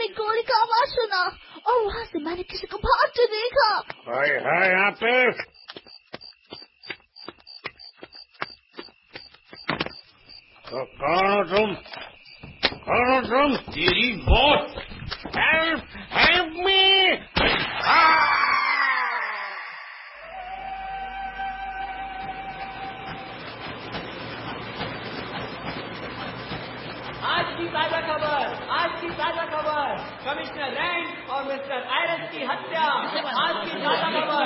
मैंने गोली का आवाज सुना और वहाँ से मैंने किसी को भागते देखा। है यहाँ पे। तो कौन हो तुम? तेरी मौत। Help me. आज की ताजा खबर, कमिश्नर रैंड और मिस्टर आयरस की हत्या। आज की ताजा खबर।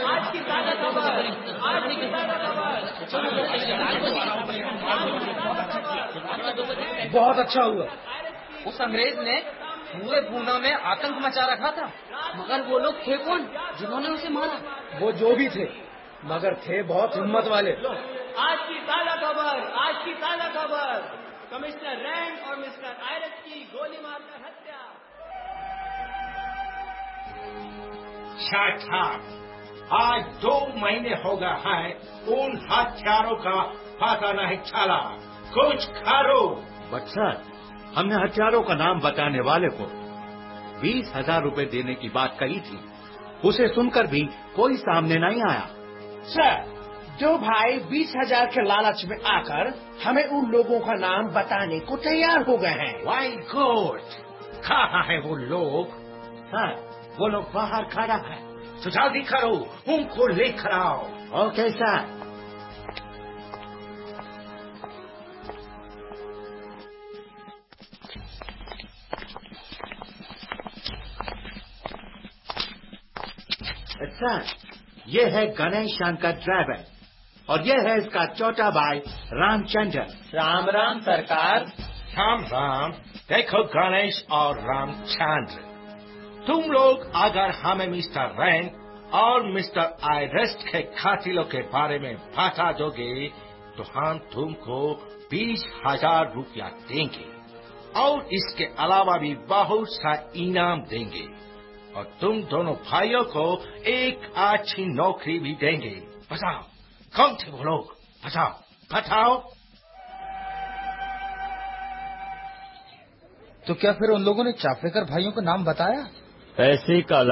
बहुत अच्छा हुआ। उस अंग्रेज ने पूरे पूना में आतंक मचा रखा था। मगर वो लोग थे कौन जिन्होंने उसे मारा? वो जो भी थे, मगर थे बहुत हिम्मत वाले। आज की ताजा खबर, कमिश्नर रैंड और मिस्टर आयरस की गोली मारकर हत्या। Shut up. आज 2 महीने हो गए हैं उन हत्यारों का पता नहीं चला। कुछ करो। बट सर, हमने हत्यारों का नाम बताने वाले को 20,000 रुपए देने की बात कही थी। उसे सुनकर भी कोई सामने नहीं आया। सर, 2 भाई 20,000 के लालच में आकर हमें उन लोगों का नाम बताने को तैयार हो गए हैं। Y good. कहाँ है वो लोग? सर, वो लोग बाहर खड़ा है। तो जल्दी करो, उनको लेकर आओ। Okay sir. सर, ये है गणेश शंकर ड्राइवर और ये है इसका छोटा भाई रामचंद्र। राम राम सरकार। राम। देखो गणेश और रामचंद्र, तुम लोग अगर हमें मिस्टर रैंड और मिस्टर आयरस्ट के कातिलों के बारे में बता दोगे तो हम तुमको 20,000 रुपया देंगे और इसके अलावा भी बहुत सा इनाम देंगे और तुम दोनों भाइयों को एक अच्छी नौकरी भी देंगे। बताओ कौन थे वो लोग? बताओ। तो क्या फिर उन लोगों ने चाफेकर भाइयों का नाम बताया? पैसे का